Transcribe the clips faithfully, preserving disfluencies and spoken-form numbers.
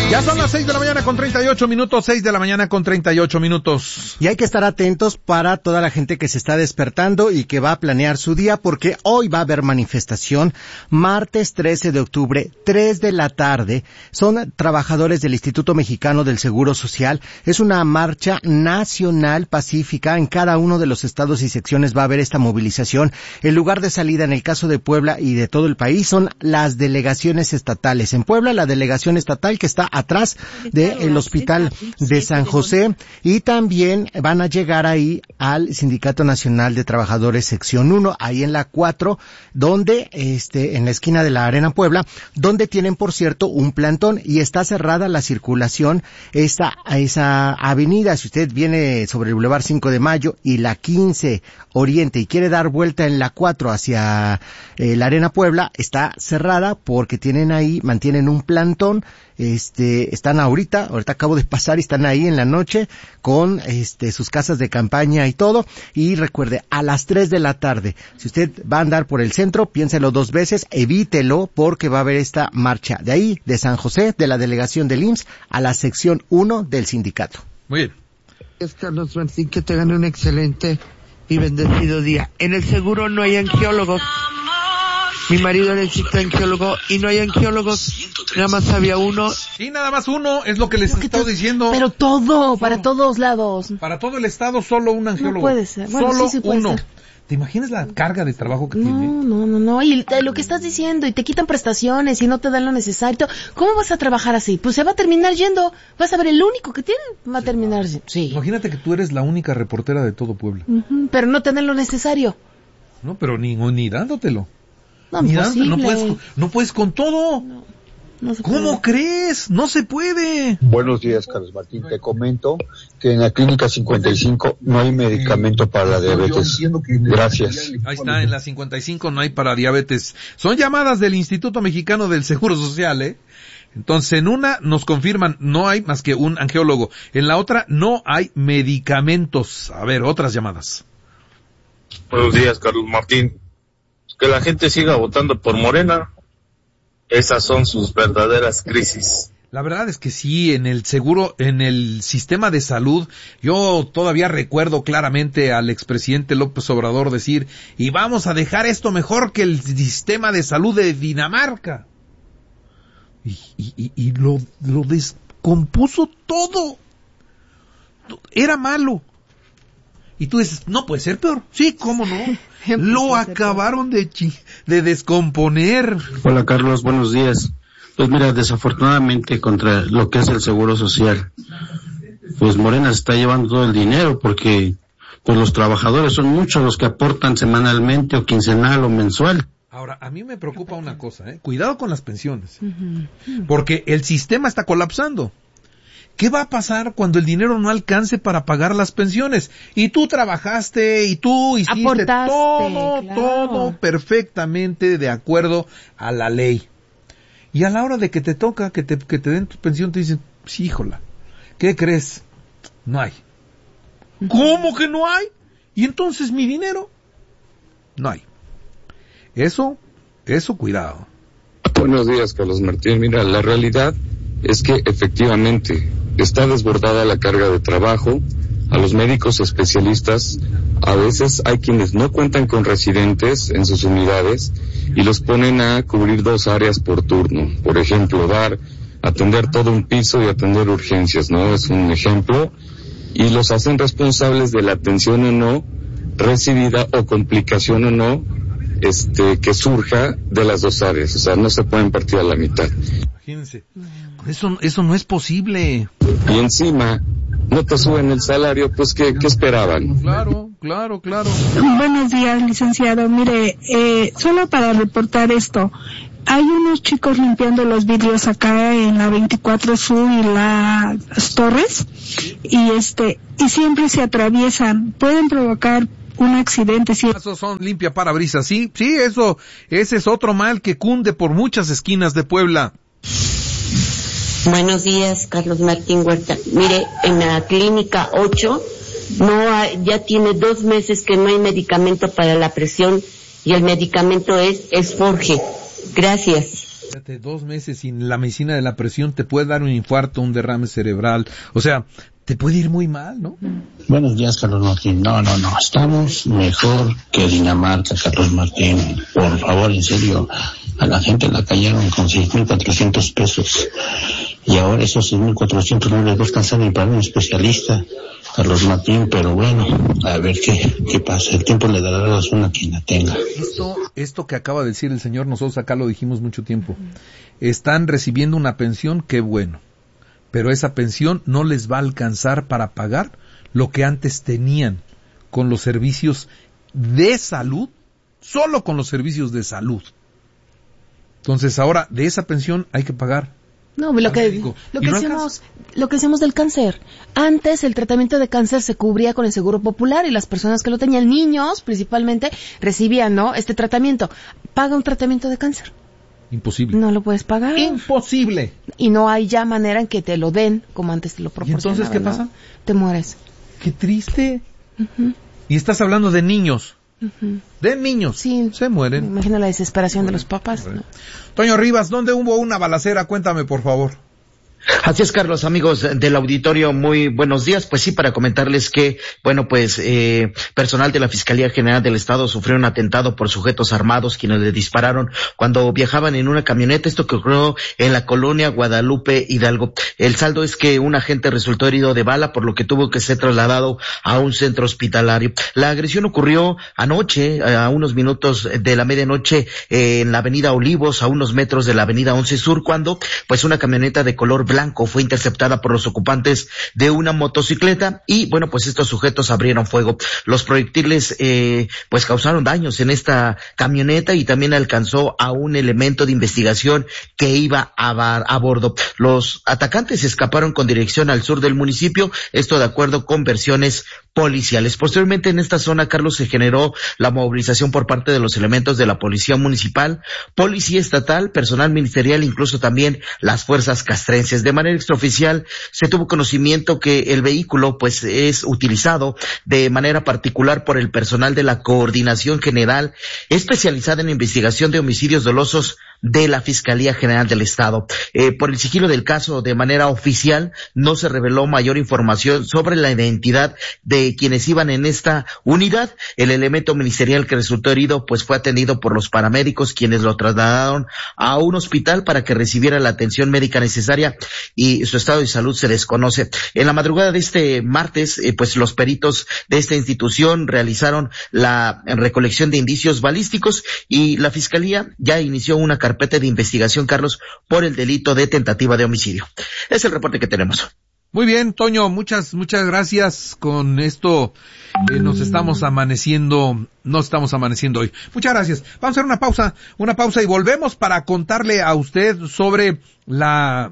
Ya son las seis de la mañana con treinta y ocho minutos, seis de la mañana con treinta y ocho minutos. Y hay que estar atentos para toda la gente que se está despertando y que va a planear su día, porque hoy va a haber manifestación, martes trece de octubre, tres de la tarde. Son trabajadores del Instituto Mexicano del Seguro Social. Es una marcha nacional pacífica. En cada uno de los estados y secciones va a haber esta movilización. El lugar de salida, en el caso de Puebla y de todo el país, son las delegaciones estatales. En Puebla, la delegación estatal que está atrás del hospital de San José, y también van a llegar ahí al Sindicato Nacional de Trabajadores sección uno, ahí en la cuatro, donde, este, en la esquina de la Arena Puebla, donde tienen, por cierto, un plantón, y está cerrada la circulación, esa, esa avenida. Si usted viene sobre el Boulevard cinco de Mayo y la quince Oriente y quiere dar vuelta en la cuatro hacia eh, la Arena Puebla, está cerrada porque tienen ahí, mantienen un plantón. Este, están ahorita, ahorita acabo de pasar y están ahí en la noche con, este, sus casas de campaña y todo. Y recuerde, a las tres de la tarde, si usted va a andar por el centro, piénselo dos veces, evítelo, porque va a haber esta marcha de ahí, de San José, de la delegación del I M S S, a la sección uno del sindicato. Muy bien. Es Carlos Martín, que tengan un excelente y bendecido día. En el seguro no hay angiólogos. Mi marido necesita angiólogo y no hay angiólogos, nada más había uno. Sí, nada más uno, es lo que les estoy diciendo. Pero todo, para todos lados. Para todo el estado, solo un angiólogo. No puede ser. Bueno, solo sí, sí puede uno. ser. ¿Te imaginas la carga de trabajo que no, tiene? No, no, no, y lo que estás diciendo, y te quitan prestaciones y no te dan lo necesario. ¿Cómo vas a trabajar así? Pues se va a terminar yendo. Vas a ver, el único que tiene va a terminar. Sí. Imagínate que tú eres la única reportera de todo Puebla. Uh-huh, pero no te dan lo necesario. No, pero ni, ni dándotelo. No, ni imposible. Dándotelo. No puedes, no puedes con todo. No, no se ¿Cómo puede. crees? No se puede. Buenos días, Carlos Martín. Te comento que en la clínica cincuenta y cinco no hay medicamento para la diabetes. Gracias. Ahí está, en la cincuenta y cinco no hay para diabetes. Son llamadas del Instituto Mexicano del Seguro Social, ¿eh? Entonces, en una nos confirman, no hay más que un angiólogo. En la otra, no hay medicamentos. A ver, otras llamadas. Buenos días, Carlos Martín. Que la gente siga votando por Morena. Esas son sus verdaderas crisis. La verdad es que sí, en el seguro, en el sistema de salud, yo todavía recuerdo claramente al expresidente López Obrador decir, y vamos a dejar esto mejor que el sistema de salud de Dinamarca. Y, y, y lo, lo descompuso todo. Era malo. Y tú dices, no puede ser peor. Sí, ¿cómo no? Lo acabaron de, chi- de descomponer. Hola Carlos, buenos días. Pues mira, desafortunadamente contra lo que es el Seguro Social, pues Morena se está llevando todo el dinero porque pues los trabajadores son muchos los que aportan semanalmente o quincenal o mensual. Ahora, a mí me preocupa una cosa, ¿eh? Cuidado con las pensiones. Porque el sistema está colapsando. ¿Qué va a pasar cuando el dinero no alcance para pagar las pensiones? Y tú trabajaste, y tú hiciste Aportaste, todo, claro. todo perfectamente de acuerdo a la ley. Y a la hora de que te toca, que te, que te den tu pensión, te dicen, sí, híjola, ¿qué crees? No hay. ¿Cómo que no hay? Y entonces mi dinero, no hay. Eso, eso cuidado. Buenos días, Carlos Martín. Mira, la realidad es que efectivamente está desbordada la carga de trabajo. A los médicos especialistas, a veces hay quienes no cuentan con residentes en sus unidades y los ponen a cubrir dos áreas por turno. Por ejemplo, dar, atender todo un piso y atender urgencias, ¿no? Es un ejemplo. Y los hacen responsables de la atención o no recibida o complicación o no este que surja de las dos áreas. O sea, no se pueden partir a la mitad. Imagínense, eso, eso no es posible. Y encima no te suben el salario, pues ¿qué, qué esperaban? Claro, claro, claro. Buenos días, licenciado. Mire, eh, solo para reportar esto, hay unos chicos limpiando los vidrios acá en la veinticuatro Sur y las Torres, y este, y siempre se atraviesan, pueden provocar un accidente. Sí. Esos son limpia parabrisas, sí, sí, eso, ese es otro mal que cunde por muchas esquinas de Puebla. Buenos días, Carlos Martín Huerta. Mire, en la clínica ocho, no hay, ya tiene dos meses que no hay medicamento para la presión y el medicamento es Esforge. Gracias. Fíjate, dos meses sin la medicina de la presión te puede dar un infarto, un derrame cerebral, o sea, te puede ir muy mal, ¿no? Buenos días, Carlos Martín. No, no, no, estamos mejor que Dinamarca, Carlos Martín. Por favor, en serio, a la gente la cayeron con seis mil cuatrocientos pesos. Y ahora esos seis mil cuatrocientos no les va a alcanzar ni para un especialista, Carlos Martín, pero bueno, a ver qué, qué pasa. El tiempo le dará razón a quien la tenga. Esto, esto que acaba de decir el señor, nosotros acá lo dijimos mucho tiempo. Están recibiendo una pensión, qué bueno. Pero esa pensión no les va a alcanzar para pagar lo que antes tenían con los servicios de salud, solo con los servicios de salud. Entonces ahora de esa pensión hay que pagar. No, lo que, lo que hacemos, lo que hacemos del cáncer. Antes el tratamiento de cáncer se cubría con el Seguro Popular y las personas que lo tenían, niños principalmente, recibían, ¿no?, este tratamiento. Paga un tratamiento de cáncer. Imposible. No lo puedes pagar. Imposible. Y no hay ya manera en que te lo den como antes te lo proporcionaban. ¿Y entonces qué pasa? ¿No? Te mueres. Qué triste. Uh-huh. Y estás hablando de niños. Uh-huh. De niños. Sí. Se mueren. Imagina la desesperación de los papás, ¿no? Toño Rivas, ¿dónde hubo una balacera? Cuéntame, por favor. Así es, Carlos, amigos del auditorio, muy buenos días. Pues sí, para comentarles que, bueno, pues, eh, personal de la Fiscalía General del Estado sufrió un atentado por sujetos armados quienes le dispararon cuando viajaban en una camioneta. Esto que ocurrió en la colonia Guadalupe Hidalgo. El saldo es que un agente resultó herido de bala, por lo que tuvo que ser trasladado a un centro hospitalario. La agresión ocurrió anoche, a unos minutos de la medianoche, eh, en la avenida Olivos, a unos metros de la avenida once Sur, cuando, pues, una camioneta de color blanco fue interceptada por los ocupantes de una motocicleta y, bueno, pues estos sujetos abrieron fuego. Los proyectiles eh, pues causaron daños en esta camioneta y también alcanzó a un elemento de investigación que iba a, bar, a bordo. Los atacantes escaparon con dirección al sur del municipio, esto de acuerdo con versiones policiales. Posteriormente en esta zona, Carlos, se generó la movilización por parte de los elementos de la Policía Municipal, Policía Estatal, personal ministerial, incluso también las fuerzas castrenses. De manera extraoficial se tuvo conocimiento que el vehículo pues es utilizado de manera particular por el personal de la Coordinación General especializada en investigación de homicidios dolosos de la Fiscalía General del Estado. Eh, por el sigilo del caso, de manera oficial, no se reveló mayor información sobre la identidad de quienes iban en esta unidad. El elemento ministerial que resultó herido pues fue atendido por los paramédicos, quienes lo trasladaron a un hospital para que recibiera la atención médica necesaria y su estado de salud se desconoce. En la madrugada de este martes, eh, pues los peritos de esta institución realizaron la recolección de indicios balísticos y la Fiscalía ya inició una carpeta de investigación, Carlos, por el delito de tentativa de homicidio. Es el reporte que tenemos. Muy bien, Toño, muchas, muchas gracias. Con esto eh, nos estamos amaneciendo, no estamos amaneciendo hoy. Muchas gracias. Vamos a hacer una pausa, una pausa y volvemos para contarle a usted sobre la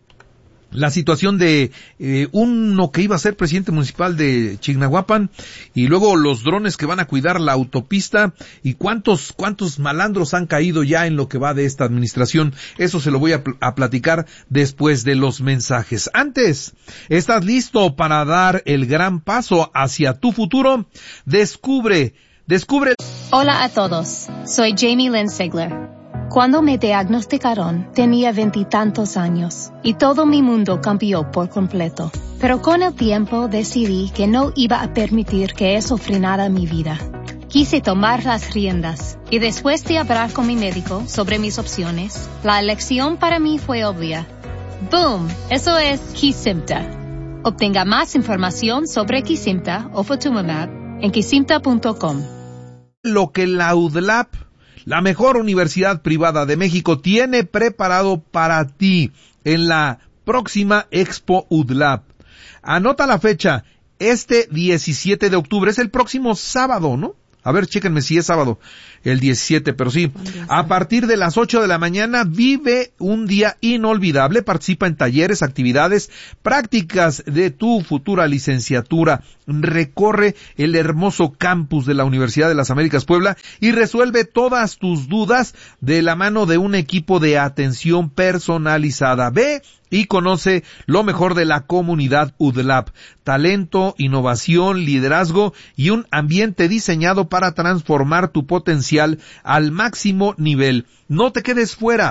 la situación de eh, uno que iba a ser presidente municipal de Chignahuapan y luego los drones que van a cuidar la autopista y cuántos cuántos malandros han caído ya en lo que va de esta administración. Eso se lo voy a, pl- a platicar después de los mensajes. Antes, ¿estás listo para dar el gran paso hacia tu futuro? Descubre, descubre. Hola a todos, soy Jamie Lynn Sigler. Cuando me diagnosticaron, tenía veintitantos años y todo mi mundo cambió por completo. Pero con el tiempo decidí que no iba a permitir que eso frenara mi vida. Quise tomar las riendas y después de hablar con mi médico sobre mis opciones, la elección para mí fue obvia. ¡Boom! Eso es Kesimpta. Obtenga más información sobre Kesimpta o Ofatumumab en kesimpta punto com. Lo que la U D L A P, la mejor universidad privada de México, tiene preparado para ti en la próxima Expo U D L A P. Anota la fecha, este diecisiete de octubre, es el próximo sábado, ¿no? A ver, chéquenme si es sábado, el diecisiete, pero sí. A partir de las ocho de la mañana, vive un día inolvidable. Participa en talleres, actividades, prácticas de tu futura licenciatura. Recorre el hermoso campus de la Universidad de las Américas Puebla y resuelve todas tus dudas de la mano de un equipo de atención personalizada. Ve y conoce lo mejor de la comunidad U D L A P. Talento, innovación, liderazgo y un ambiente diseñado para transformar tu potencial al máximo nivel. No te quedes fuera.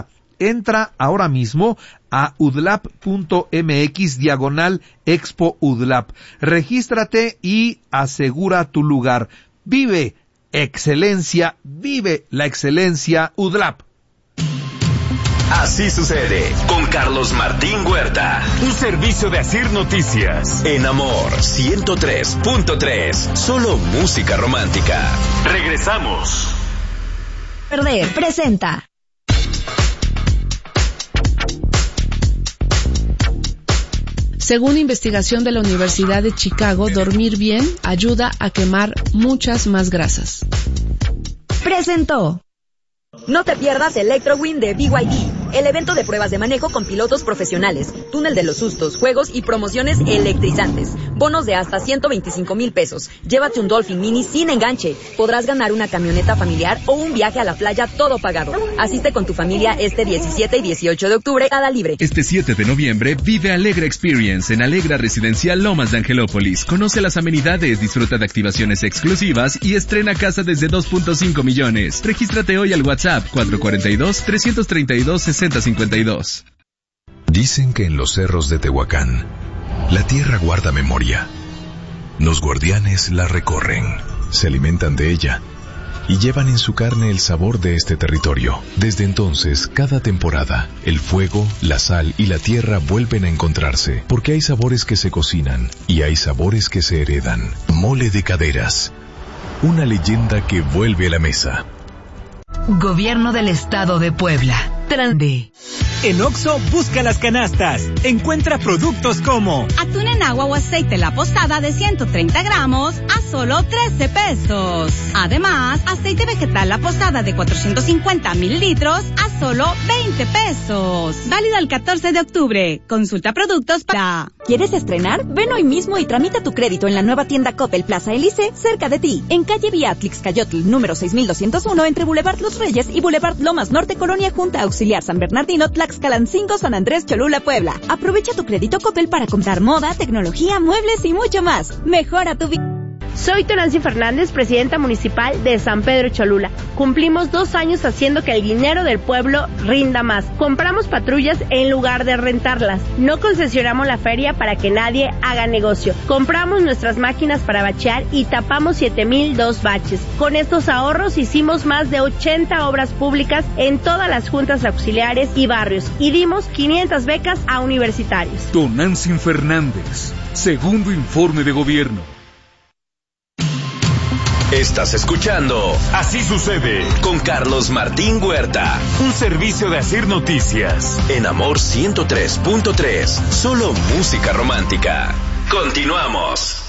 entra ahora mismo a udlap.mx diagonal Expo Udlap. Regístrate y asegura tu lugar. Vive excelencia, vive la excelencia Udlap. Así sucede con Carlos Martín Huerta. Un servicio de Asir Noticias. En Amor ciento tres punto tres. Solo música romántica. Regresamos. Perder presenta. Según investigación de la Universidad de Chicago, dormir bien ayuda a quemar muchas más grasas. Presentó. No te pierdas Electrowin de B Y D, el evento de pruebas de manejo con pilotos profesionales, túnel de los sustos, juegos y promociones electrizantes. Bonos de hasta ciento veinticinco mil pesos. Llévate un Dolphin Mini sin enganche. Podrás ganar una camioneta familiar o un viaje a la playa todo pagado. Asiste con tu familia este diecisiete y dieciocho de octubre, cada libre. Este siete de noviembre vive Alegra Experience en Alegra Residencial Lomas de Angelópolis. Conoce las amenidades, disfruta de activaciones exclusivas y estrena casa desde dos punto cinco millones. Regístrate hoy al WhatsApp cuatro cuatro dos, tres tres dos, seis cero cinco dos. Dicen que en los cerros de Tehuacán, la tierra guarda memoria. Los guardianes la recorren, se alimentan de ella y llevan en su carne el sabor de este territorio. Desde entonces, cada temporada, el fuego, la sal y la tierra vuelven a encontrarse, porque hay sabores que se cocinan y hay sabores que se heredan. Mole de Caderas, una leyenda que vuelve a la mesa. Gobierno del Estado de Puebla. Trande. En Oxxo, busca las canastas. Encuentra productos como atún en agua o aceite La Posada de ciento treinta gramos a solo trece pesos. Además, aceite vegetal La Posada de cuatrocientos cincuenta mililitros a solo veinte pesos. Válido el catorce de octubre. Consulta productos para... ¿Quieres estrenar? Ven hoy mismo y tramita tu crédito en la nueva tienda Coppel Plaza Elise, cerca de ti. En calle Beatrix Cayotl, número seis mil doscientos uno, entre Boulevard Los Reyes y Boulevard Lomas Norte, Colonia Junta Auxiliar San Bernardino, Tlaxcalancingo, San Andrés Cholula, Puebla. Aprovecha tu crédito Coppel para comprar moda, tecnología, muebles y mucho más. Mejora tu vida. Soy Tonancy Fernández, presidenta municipal de San Pedro Cholula. Cumplimos dos años haciendo que el dinero del pueblo rinda más. Compramos patrullas en lugar de rentarlas. No concesionamos la feria para que nadie haga negocio. Compramos nuestras máquinas para bachear y tapamos siete mil dos baches. Con estos ahorros hicimos más de ochenta obras públicas en todas las juntas auxiliares y barrios y dimos quinientas becas a universitarios. Tonancy Fernández, segundo informe de gobierno. Estás escuchando Así Sucede con Carlos Martín Huerta. Un servicio de Asir Noticias. En Amor ciento tres punto tres. Solo música romántica. Continuamos.